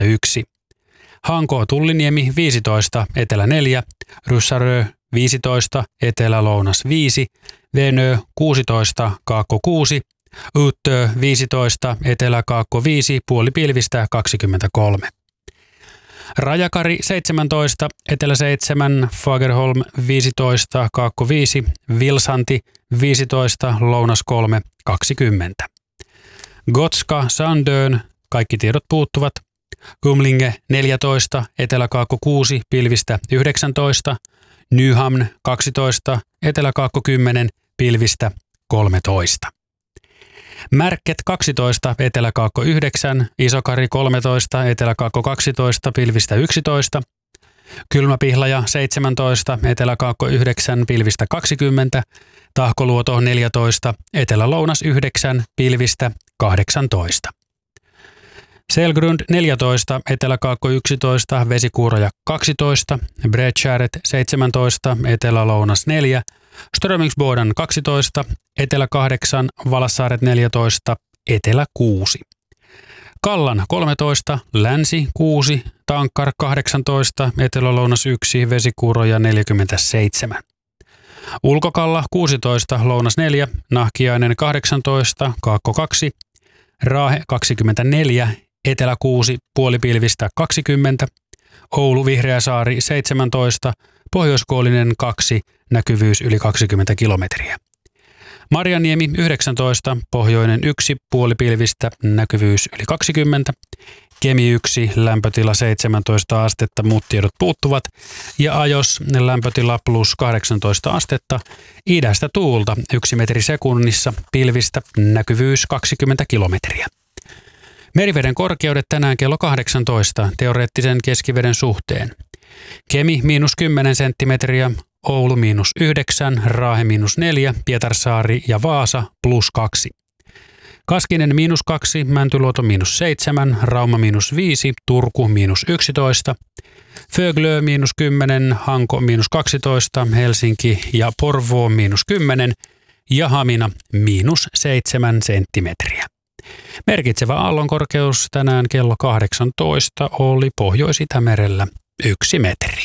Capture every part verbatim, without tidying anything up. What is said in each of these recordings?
yksi. Hankoo Tulliniemi viisitoista, etelä neljä, Ryssarö viisitoista, etelä-lounas viisi, Venö kuusitoista, kaakko kuusi, Uttö viisitoista, etelä-kaakko viisi, puoli pilvistä kaksikymmentäkolme. Rajakari seitsemäntoista, etelä seitsemän, Fagerholm viisitoista, kaakko viisi, Vilsanti viisitoista, lounas kolme, kaksikymmentä. Gotska Sandön, kaikki tiedot puuttuvat. Kumlinge neljätoista, etelä-kaakko kuusi, pilvistä yhdeksäntoista, Nyhamn kaksitoista, etelä-kaakko kymmenen, pilvistä kolmetoista. Märket kaksitoista, etelä-kaakko yhdeksän, Isokari kolmetoista, etelä-kaakko kaksitoista, pilvistä yksitoista, Kylmäpihlaja seitsemäntoista, etelä-kaakko yhdeksän, pilvistä kaksikymmentä, Tahkoluoto neljätoista, etelä-lounas yhdeksän, pilvistä kahdeksantoista. Selgrund neljätoista, etelä-kaakko yksitoista, Vesikuuroja kaksitoista, Bredskäret seitsemäntoista, etelä-lounas neljä, Strömingsboden kaksitoista, etelä kahdeksan, Valassaaret neljätoista, etelä kuusi. Kallan kolmetoista, länsi kuusi, Tankkar kahdeksantoista, etelä-lounas yksi, Vesikuuroja neljäkymmentäseitsemän. Ulkokalla kuusitoista, lounas neljä, Nahkiainen kahdeksantoista, kaakko kaksi, Raahe kaksikymmentäneljä, etelä kuusi, puolipilvistä kaksikymmentä, Oulu Vihreäsaari seitsemäntoista, Pohjoiskoillinen kaksi, näkyvyys yli kaksikymmentä kilometriä. Marjaniemi yhdeksäntoista, pohjoinen yksi, puolipilvistä, näkyvyys yli kaksikymmentä. Kemi yksi, lämpötila seitsemäntoista astetta, muut tiedot puuttuvat. Ja Ajos, lämpötila plus kahdeksantoista astetta, idästä tuulta yksi metri sekunnissa, pilvistä, näkyvyys kaksikymmentä kilometriä. Meriveden korkeudet tänään kello kahdeksantoista teoreettisen keskiveden suhteen. Kemi miinus kymmenen senttimetriä, Oulu miinus yhdeksän, Raahe miinus neljä, Pietarsaari ja Vaasa plus kaksi. Kaskinen miinus kaksi, Mäntyluoto miinus seitsemän, Rauma miinus viisi, Turku miinus yksitoista, Föglö miinus kymmenen, Hanko miinus kaksitoista, Helsinki ja Porvoo miinus kymmenen ja Hamina miinus seitsemän senttimetriä. Merkitsevä aallonkorkeus tänään kello kahdeksantoista oli Pohjois-Itämerellä yksi metri.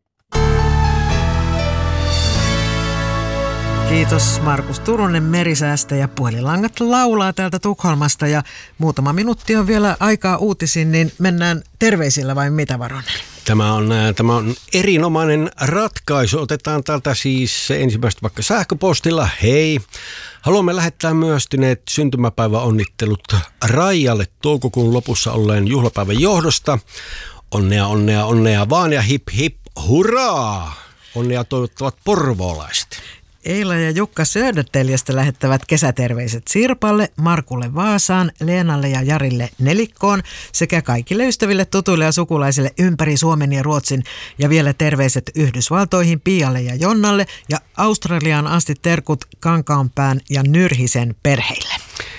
Kiitos Markus Turunen merisäästä ja puhelinlangat laulaa täältä Tukholmasta ja muutama minuutti on vielä aikaa uutisiin, niin mennään terveisillä vai mitä, Varonen? Tämä on, tämä on erinomainen ratkaisu. Otetaan täältä siis ensimmäistä vaikka sähköpostilla. Hei! Haluamme lähettää myöstyneet syntymäpäiväonnittelut Raijalle toukokuun lopussa olleen juhlapäivän johdosta. Onnea, onnea, onnea vaan ja hip hip hurraa! Onnea toivottavat porvoolaiset. Eila ja Jukka Södertäljestä lähettävät kesäterveiset Sirpalle, Markulle Vaasaan, Leenalle ja Jarille Nelikkoon sekä kaikille ystäville, tutuille ja sukulaisille ympäri Suomen ja Ruotsin. Ja vielä terveiset Yhdysvaltoihin Pialle ja Jonnalle ja Australiaan asti terkut Kankaanpään ja Nyrhisen perheille.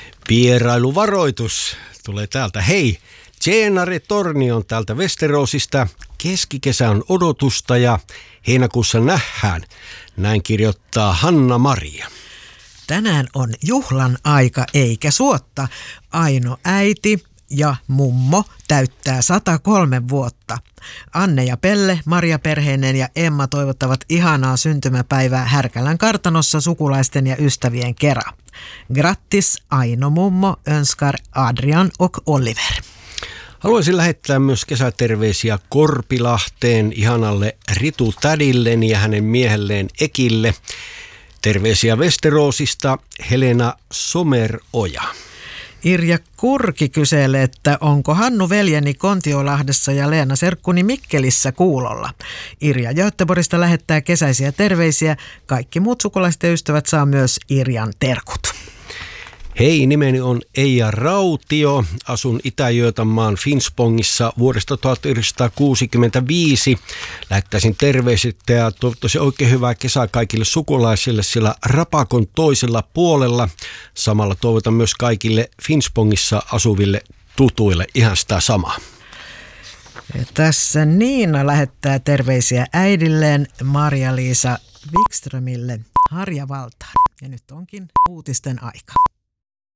Vierailuvaroitus tulee täältä. Hei! Tjeenare Torni on täältä Westerosista. Keskikesä on odotusta ja heinäkuussa nähdään. Näin kirjoittaa Hanna-Maria. Tänään on juhlan aika eikä suotta. Aino äiti ja mummo täyttää sata kolme vuotta. Anne ja Pelle, Maria perheinen ja Emma toivottavat ihanaa syntymäpäivää Härkälän kartanossa sukulaisten ja ystävien kera. Grattis Aino mummo, önskar Adrian och Oliver. Haluaisin lähettää myös kesäterveisiä Korpilahteen ihanalle Ritu tädilleni ja hänen miehelleen Ekille. Terveisiä Westerosista Helena Someroja. Irja Kurki kyselee, että onko Hannu veljeni Kontiolahdessa ja Leena serkkuni Mikkelissä kuulolla. Irja Göteborgista lähettää kesäisiä terveisiä. Kaikki muut sukulaiset ja ystävät saa myös Irjan terkut. Hei, nimeni on Eija Rautio. Asun Itä-Götamaan Finspångissa vuodesta tuhatyhdeksänsataakuusikymmentäviisi. Lähettäisin terveiset ja toivottavasti oikein hyvää kesää kaikille sukulaisille siellä Rapakon toisella puolella. Samalla toivotan myös kaikille Finspångissa asuville tutuille ihan sitä samaa. Ja tässä Niina lähettää terveisiä äidilleen Marja-Liisa Wikströmille Harjavaltaan. Ja nyt onkin uutisten aika.